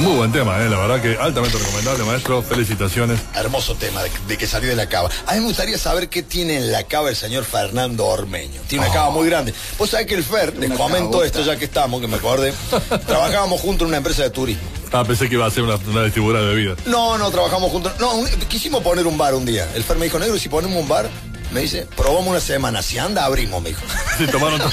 Muy buen tema, la verdad que altamente recomendable, maestro. Felicitaciones. Hermoso tema de que salió de la cava. A mí me gustaría saber qué tiene en la cava el señor Fernando Ormeño. Tiene una cava muy grande. Vos sabés que el Fer, les comento esto ya que estamos, que me acordé, trabajábamos juntos en una empresa de turismo. Ah, pensé que iba a ser una distribuidora de bebidas. No, trabajamos juntos. No, quisimos poner un bar un día. El Fer me dijo, negro, si ponemos un bar, me dice, probamos una semana. Si anda, abrimos, me dijo. Sí, tomaron.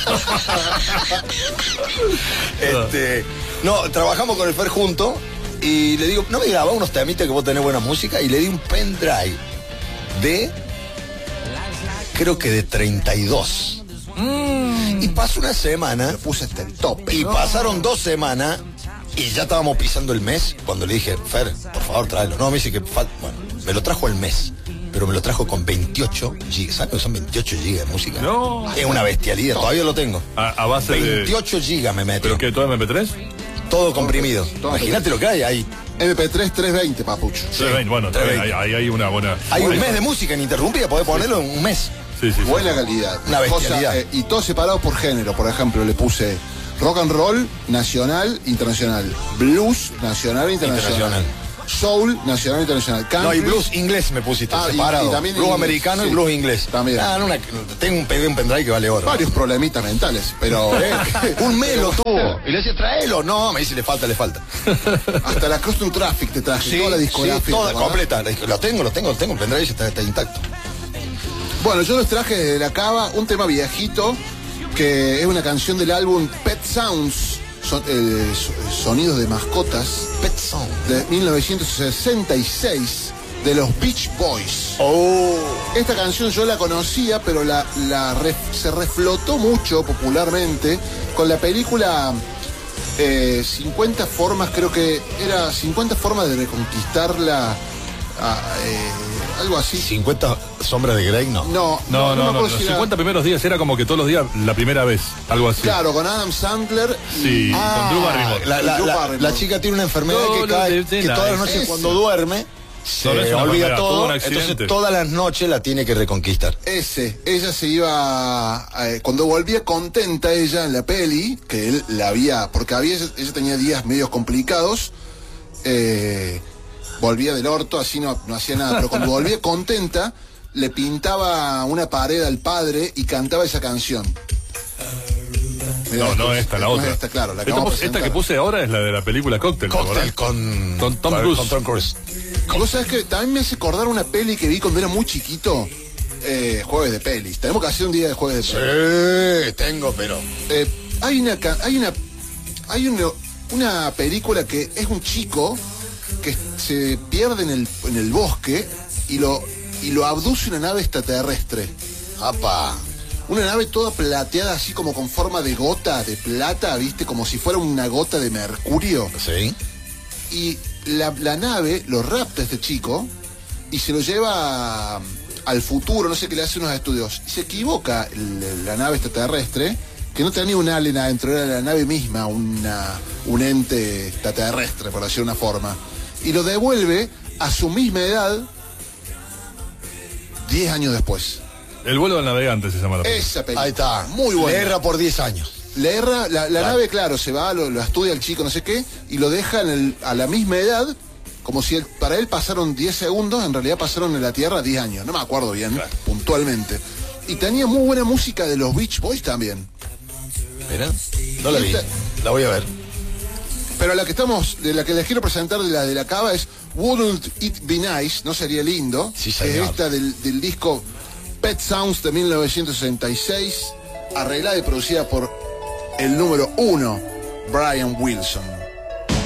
No, trabajamos con el Fer juntos y le digo, ¿no me grabás unos temitas que vos tenés buena música? Y le di un pendrive de, creo que de 32. Y pasó una semana. Lo puse hasta el tope. Y pasaron 2 semanas y ya estábamos pisando el mes cuando le dije, Fer, por favor, tráelo. No, me dice que falta. Bueno, me lo trajo el mes. Pero me lo trajo con 28 gigas. ¿Sabes que son 28 gigas de música? No. Es una bestialidad, todavía lo tengo. A base 28 gigas me metió. ¿Pero qué, todo MP3? Todo comprimido. Imagínate lo que hay ahí. MP3 320, papucho. 320, bueno, 320. Ahí hay una buena... Hay un mes de música ininterrumpida, podés ponerlo en un mes. Sí. Buena calidad. Una bestialidad. Y todo separado por género. Por ejemplo, le puse rock and roll, nacional, internacional. Blues, nacional, internacional. Soul, nacional, internacional. Country. No, y blues inglés me pusiste, separado. Y también blues inglés, americano y blues inglés. También. Tengo un pendrive que vale oro. Varios problemitas mentales, pero... un mes lo tuvo. Y le decía, tráelo. No, me dice, le falta. Hasta la Custom Traffic te traje, toda la discografía. Sí, toda completa. Lo tengo, el pendrive está intacto. Bueno, yo les traje de la cava un tema viejito, que es una canción del álbum Pet Sounds, Sonidos de Mascotas, Pet Sound, de 1966, de los Beach Boys. Esta canción yo la conocía, pero se reflotó mucho popularmente con la película 50 formas, creo que era 50 formas de reconquistarla, algo así. 50 sombras de Grey, no. No. Los 50 primeros días era como que todos los días la primera vez, algo así. Claro, con Adam Sandler. Sí, con Drew Barrymore. La chica tiene una enfermedad que todas las noches cuando duerme se olvida todo, entonces todas las noches la tiene que reconquistar. Ella se iba, cuando volvía contenta ella en la peli, que él la había, porque ella tenía días medios complicados, volvía del orto, así no hacía nada, pero cuando volvía contenta, le pintaba una pared al padre y cantaba esa canción. No, esta, la otra. Esta, claro, esta que puse ahora es la de la película Cocktail. Cocktail con Tom Cruise. Vos sabés que también me hace acordar una peli que vi cuando era muy chiquito. Jueves de pelis. Tenemos que hacer un día de jueves de pelis. Sí, tengo, pero... Hay una película que es un chico que se pierde en el bosque y lo abduce una nave extraterrestre. ¡Apa! Una nave toda plateada, así como con forma de gota de plata, ¿viste? Como si fuera una gota de mercurio. Sí. Y la nave lo rapta a este chico y se lo lleva al futuro, no sé qué, le hace unos estudios. Y se equivoca la nave extraterrestre, que no tenía un alien adentro, era la nave misma, un ente extraterrestre, por decir una forma. Y lo devuelve a su misma edad 10 años después. El vuelo del navegante se llama la película. Esa película. Ahí está. Muy buena. Le erra por 10 años. Le erra, la nave, claro, se va, lo estudia el chico, no sé qué, y lo deja a la misma edad, como si para él pasaron 10 segundos, en realidad pasaron en la Tierra 10 años. No me acuerdo bien, puntualmente. Y tenía muy buena música de los Beach Boys también. ¿Mira? No la vi. La voy a ver. Pero de la que les quiero presentar de la cava es Wouldn't It Be Nice, ¿no sería lindo? Sí, señor. Es esta del disco Pet Sounds de 1966, arreglada y producida por el número 1, Brian Wilson.